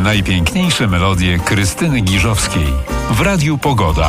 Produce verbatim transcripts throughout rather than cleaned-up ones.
najpiękniejsze melodie Krystyny Giżowskiej w Radiu Pogoda.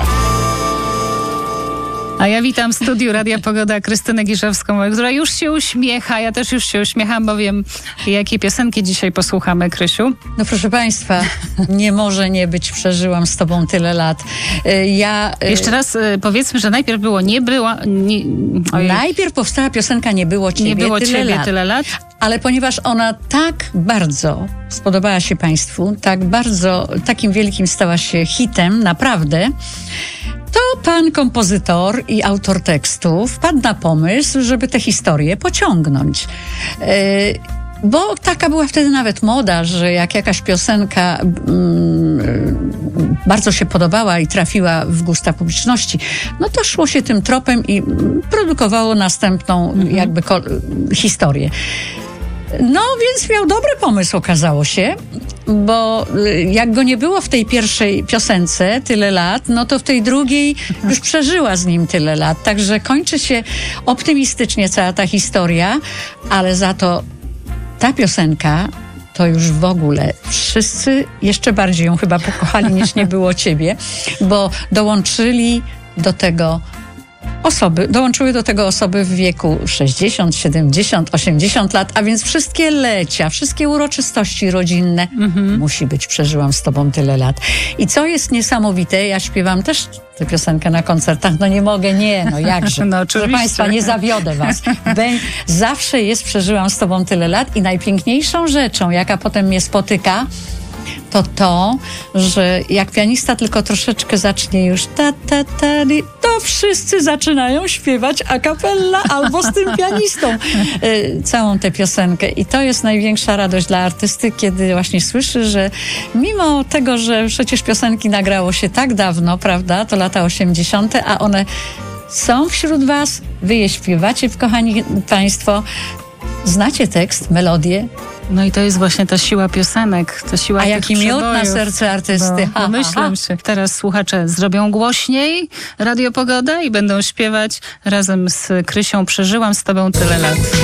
A ja witam w studiu Radia Pogoda Krystynę Giżowską, która już się uśmiecha. Ja też już się uśmiecham, bo wiem, jakie piosenki dzisiaj posłuchamy, Krysiu. No proszę Państwa, nie może nie być, przeżyłam z Tobą tyle lat. Ja... Jeszcze raz powiedzmy, że najpierw było nie było... Nie, najpierw powstała piosenka Nie było Ciebie, nie było tyle, ciebie lat. tyle lat. Ale ponieważ ona tak bardzo spodobała się Państwu, tak bardzo, takim wielkim stała się hitem, naprawdę, to pan kompozytor i autor tekstu wpadł na pomysł, żeby tę historię pociągnąć. Yy, Bo taka była wtedy nawet moda, że jak jakaś piosenka mm, bardzo się podobała i trafiła w gusta publiczności, no to szło się tym tropem i produkowało następną mhm. jakby ko- historię. No więc miał dobry pomysł, okazało się, bo jak go nie było w tej pierwszej piosence tyle lat, no to w tej drugiej już przeżyła z nim tyle lat. Także kończy się optymistycznie cała ta historia, ale za to ta piosenka to już w ogóle wszyscy jeszcze bardziej ją chyba pokochali niż Nie było Ciebie, bo dołączyli do tego osoby, dołączyły do tego osoby w wieku sześćdziesiąt, siedemdziesiąt, osiemdziesiąt lat, a więc wszystkie lecia, wszystkie uroczystości rodzinne mhm. musi być Przeżyłam z Tobą tyle lat. I co jest niesamowite, ja śpiewam też tę piosenkę na koncertach, no nie mogę, nie, no jakże. No, proszę Państwa, nie zawiodę Was. Bę- zawsze jest Przeżyłam z Tobą tyle lat i najpiękniejszą rzeczą, jaka potem mnie spotyka, to to, że jak pianista tylko troszeczkę zacznie już ta, ta, ta, to wszyscy zaczynają śpiewać a cappella albo z tym pianistą y, całą tę piosenkę. I to jest największa radość dla artysty, kiedy właśnie słyszy, że mimo tego, że przecież piosenki nagrało się tak dawno, prawda, to lata osiemdziesiąte, a one są wśród Was, Wy je śpiewacie, kochani Państwo, znacie tekst, melodię. No i to jest właśnie ta siła piosenek, ta siła A tych jaki miód na przebojów. serce artysty. No, myślę się. Teraz słuchacze zrobią głośniej Radio Pogoda i będą śpiewać razem z Krysią Przeżyłam z Tobą tyle lat.